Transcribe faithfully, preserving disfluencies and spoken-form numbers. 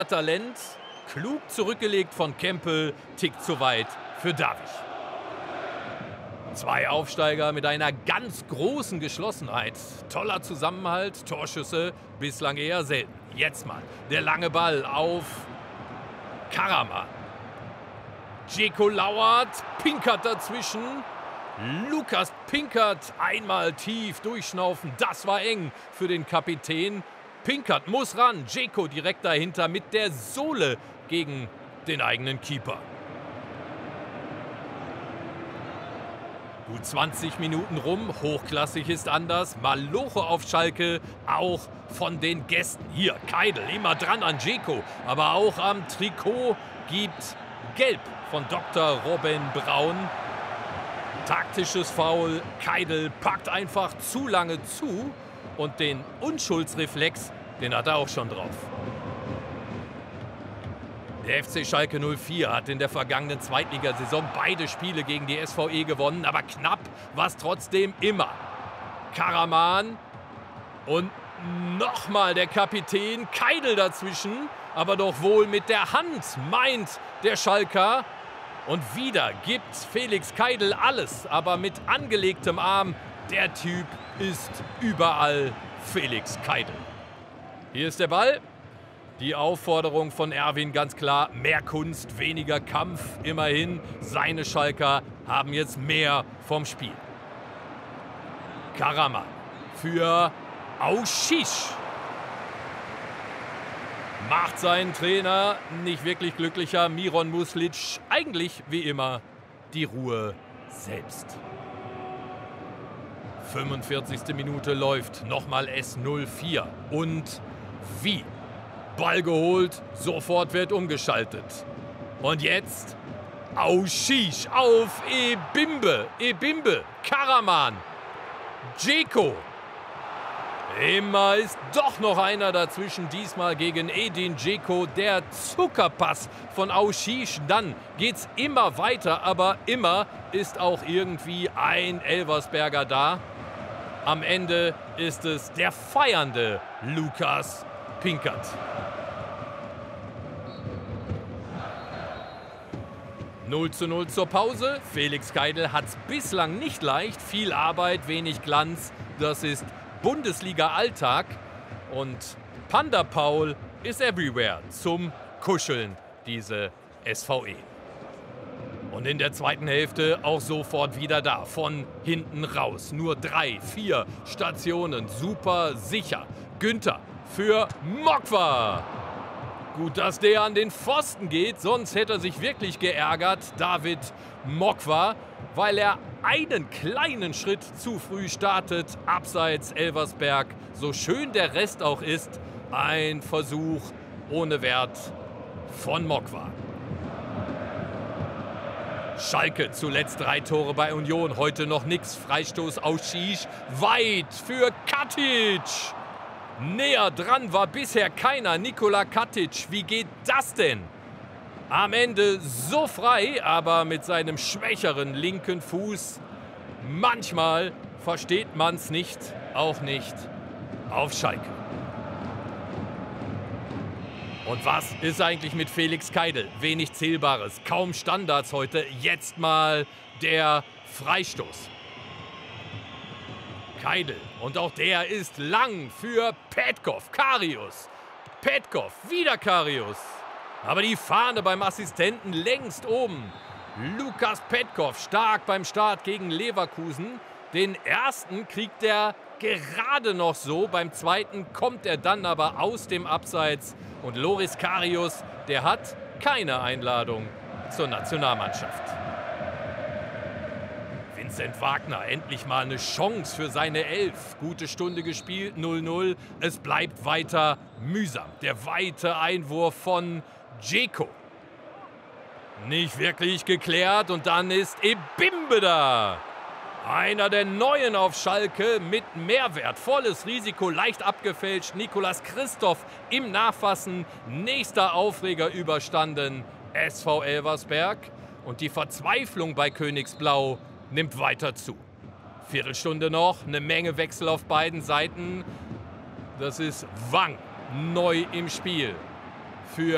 Talent, klug zurückgelegt von Kempel, tickt zu weit für Davich. Zwei Aufsteiger mit einer ganz großen Geschlossenheit. Toller Zusammenhalt, Torschüsse bislang eher selten. Jetzt mal der lange Ball auf Karaman. Dzeko lauert, Pinkert dazwischen. Lukas Pinkert einmal tief durchschnaufen. Das war eng für den Kapitän. Pinkert muss ran. Dzeko direkt dahinter mit der Sohle gegen den eigenen Keeper. Gut zwanzig Minuten rum. Hochklassig ist anders. Maloche auf Schalke, auch von den Gästen. Hier, Keidel, immer dran an Dzeko. Aber auch am Trikot gibt Gelb von Doktor Robin Braun. Taktisches Foul. Keidel packt einfach zu lange zu. Und den Unschuldsreflex, den hat er auch schon drauf. Der F C Schalke null vier hat in der vergangenen Zweitligasaison beide Spiele gegen die S V E gewonnen. Aber knapp war es trotzdem immer. Karaman und nochmal der Kapitän. Keidel dazwischen, aber doch wohl mit der Hand, meint der Schalker. Und wieder gibt Felix Keidel alles, aber mit angelegtem Arm. Der Typ ist überall Felix Keidel. Hier ist der Ball. Die Aufforderung von Erwin ganz klar. Mehr Kunst, weniger Kampf. Immerhin, seine Schalker haben jetzt mehr vom Spiel. Karaman für Auschich. Macht seinen Trainer nicht wirklich glücklicher. Miron Muslic eigentlich wie immer die Ruhe selbst. fünfundvierzigste Minute läuft. Nochmal S null vier. Und wie? Ball geholt, sofort wird umgeschaltet. Und jetzt Auschich auf Ebimbe. Ebimbe, Karaman, Dzeko. Immer ist doch noch einer dazwischen, diesmal gegen Edin Dzeko. Der Zuckerpass von Auschich. Dann geht's immer weiter, aber immer ist auch irgendwie ein Elversberger da. Am Ende ist es der feiernde Lukas Pinkert. null zu null zur Pause. Felix Keidel hat es bislang nicht leicht. Viel Arbeit, wenig Glanz. Das ist Bundesliga-Alltag. Und Panda Paul ist everywhere zum Kuscheln, diese S V E. Und in der zweiten Hälfte auch sofort wieder da. Von hinten raus. Nur drei, vier Stationen. Super sicher. Günther für Mokwa. Gut, dass der an den Pfosten geht. Sonst hätte er sich wirklich geärgert. David Mokwa. Weil er einen kleinen Schritt zu früh startet. Abseits Elversberg. So schön der Rest auch ist. Ein Versuch ohne Wert von Mokwa. Schalke zuletzt drei Tore bei Union, heute noch nix. Freistoß Auschich, weit für Katic. Näher dran war bisher keiner, Nikola Katic. Wie geht das denn? Am Ende so frei, aber mit seinem schwächeren linken Fuß. Manchmal versteht man's nicht, auch nicht auf Schalke. Und was ist eigentlich mit Felix Keidel? Wenig Zählbares, kaum Standards heute. Jetzt mal der Freistoß. Keidel. Und auch der ist lang für Petkov. Karius. Petkov. Wieder Karius. Aber die Fahne beim Assistenten längst oben. Lukas Petkov stark beim Start gegen Leverkusen. Den ersten kriegt er gerade noch so. Beim zweiten kommt er dann aber aus dem Abseits. Und Loris Karius, der hat keine Einladung zur Nationalmannschaft. Vincent Wagner, endlich mal eine Chance für seine Elf. Gute Stunde gespielt, null null. Es bleibt weiter mühsam. Der weite Einwurf von Dzeko. Nicht wirklich geklärt und dann ist Ebimbe da. Einer der Neuen auf Schalke mit Mehrwert. Volles Risiko, leicht abgefälscht. Nicolas Christoph im Nachfassen. Nächster Aufreger überstanden. S V Elversberg. Und die Verzweiflung bei Königsblau nimmt weiter zu. Viertelstunde noch, eine Menge Wechsel auf beiden Seiten. Das ist Wang neu im Spiel für